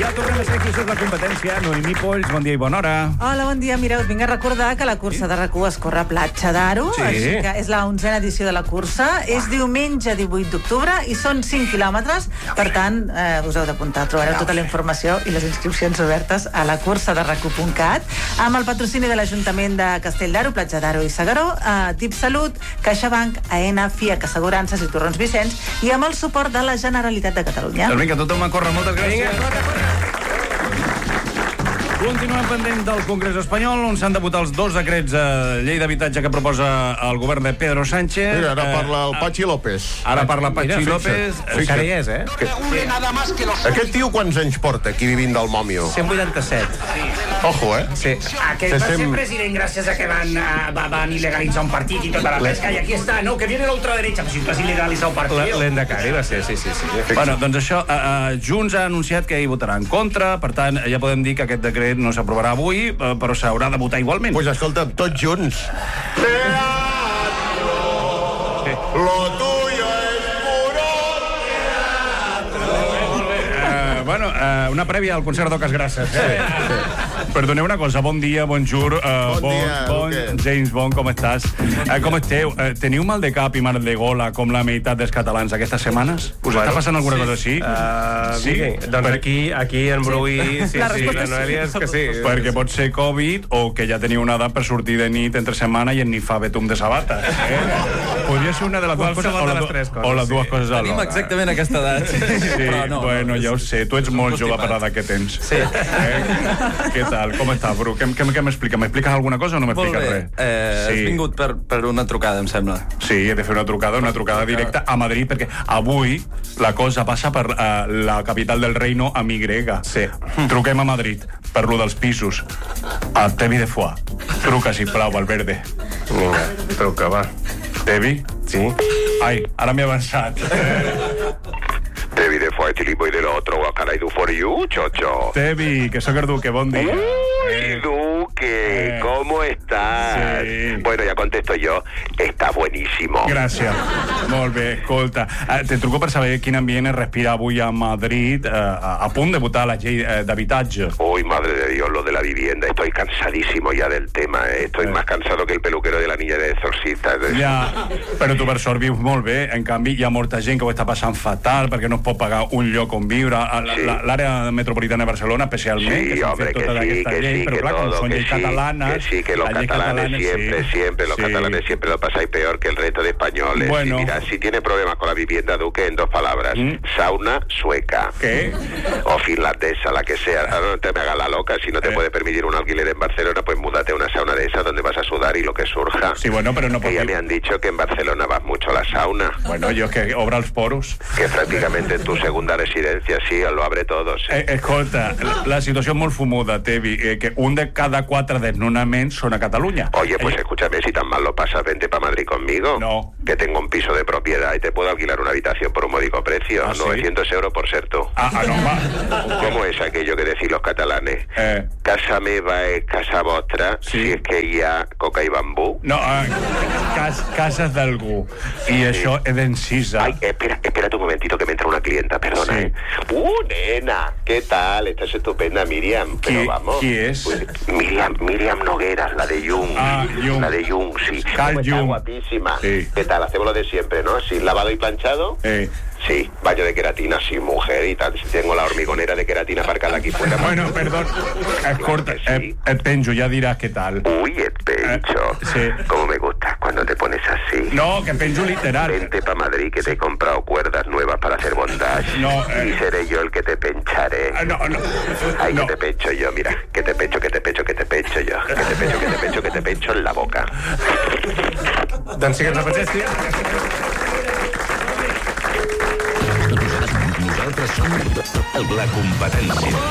Ja tornem a ser aquí, això és la competència. Noemí Polls, bon dia i bona hora. Hola, bon dia. Mireu, us vinc a recordar que la cursa de RAC1 es corre a Platja d'Aro, així que és la 11a edició de la cursa. És diumenge 18 d'octubre i són 5 quilòmetres. Per tant, us heu d'apuntar. Trobareu tota la informació i les inscripcions obertes a la cursa de rac1.cat amb el patrocini de l'Ajuntament de Castell d'Aro, Platja d'Aro i S'Agaró, DIP Salut, CaixaBank, AENA, FIAC Assegurances i Torrons Vicenç i amb el suport de la Generalitat de Catalunya. Doncs vinga, tothom a córrer, moltes gràcies. Vinga, corre. Continuem pendent del Congrés espanyol, on s'han de votar els 2 decrets llei d'habitatge que proposa el govern de Pedro Sánchez. Mira, ara parla el Patxi López. Ara parla Patxi López. Encara hi és, eh? Aquest tio quants anys porta aquí vivint del mòmio? 187. Ojo, eh? Sí. Aquest va ser president gràcies a que van il·legalitzar un partit i tota la pesca, i aquí està, no, que viene la ultraderecha, però si tu has il·legalitzat un partit. L'Endacari va ser, sí. Bueno, doncs això, Junts ha anunciat que hi votarà en contra, per tant, ja podem dir que aquest decret no s'aprovarà avui, però s'haurà de votar igualment. Pues escolta, tots junts. Teatro, lo tuyo es puro. Bueno, una prèvia al concert d'Oques Grasses. Perdoneu una cosa, bon dia, bonjour, James Bond, com estàs? Com esteu? Teniu mal de cap i mal de gola com la meitat dels catalans aquestes setmanes? Us està passant alguna cosa així? Sí? Doncs aquí en Bruí, sí, la Noelia és que sí. Perquè pot ser Covid o que ja teniu una edat per sortir de nit entre setmana i en ni fa betum de sabates. Podria ser una de les dues coses o les dues coses alhora. Tenim exactament aquesta edat. Sí, bueno, ja ho sé. Tu ets molt jove per l'edat que tens. Sí. Què tal? Com estàs, Bru? Què m'explica? M'expliques alguna cosa o no m'expliques res? Has vingut per una trucada, em sembla. Sí, he de fer una trucada directa a Madrid, perquè avui la cosa passa per la capital del reino amb Y. Sí. Truquem a Madrid per lo dels pisos. A Tevi de Foix. Truca, sisplau, Valverde. Vinga, truca, va. Tevi? Sí. Ai, ara m'he avançat. Tevi de Foix, Tilipo y de lo otro, what can I do for you, chocho? Tevi, que sóc el Duque, bon dia. Uy, Duque, ¿cómo estás? Sí. Bueno, ya contesto yo, estás buenísimo. Gràcies. Molt bé, escolta. Te truco per saber quin ambient es respira avui a Madrid, a punt de votar la llei d'habitatge. Uy, madre de Dios, lo de la vivienda. Estoy cansadísimo ya del tema, ¿eh? Estoy más cansado que el peluquero de la niña de Exorcista. Ja, però tu per sort vius molt bé. En canvi, hi ha molta gent que ho està passant fatal perquè no es pot pagar un lloc on viure. L'àrea metropolitana de Barcelona, especialment, Sí, que s'ha hombre, fet que tota sí, aquesta que llei, sí, però que clar, com todo, són que lleis sí, catalanes... que sí, que los las lleis catalanes siempre, los sí. catalanes siempre lo pasáis peor que el resto de españoles. Bueno. Y mira, si tiene problemas con la vivienda, Duque, en 2 palabras. Sauna sueca. ¿Qué? O finlandesa, la que sea. Ahora no te me hagas la loca. Si no te puedes permitir un alquiler en Barcelona, pues múdate a una sauna de esas donde vas a sudar y lo que surja. Sí, bueno, pero no Que ya puedo... me han dicho que en Barcelona vas mucho a la sauna. Bueno, yo es que obra els poros. Que prácticamente en tu segunda residencia, sí, lo abre todo. Sí. Escolta, la situació és molt fumuda, Tevi, que un de cada 4 desnonaments són a Catalunya. Oye, pues escúchame, si tan mal lo pasas, vente para Madrid conmigo. No. Que tengo un piso de propiedad y te puedo alquilar una habitación por un módico precio. ¿Ah, sí? 900 euros por ser tú. No, va. ¿Cómo es aquello que decís los catalanes? Casa meva es casa vostra, Sí. si es que hi ha coca i bambú. No, cases d'algú. I això és d'encisa. Ay, espérate un momentito que me entra una clienta, perdona. Sí. Nena, ¿qué tal? Estás estupenda, Miriam. Pero vamos. Qui és? Pues, Miriam Nogueras, la de Jung. Jung. La de Jung, sí. Carl Está Jung. guapísima. Sí. ¿Qué tal? Hacemos lo de siempre, ¿no? Sí, lavado y planchado. Sí, baño de queratina, sí, mujer y tal. Tengo la hormigonera de queratina aparcada aquí fuera. Bueno, perdón. Escolta, sí. et penjo, ja diràs què tal. Uy, el pecho. Sí. Cómo me gusta cuando te pones así. No, que penjo literal. Vente para Madrid que te he comprado cuerdas nuevas para hacer bondage. No, y seré yo el que te pencharé. No. Ay, No. que te pecho yo, mira. Que te pecho yo. Que te pecho en la boca. Doncs sí que ens repeteixi. Nosaltres som la competència.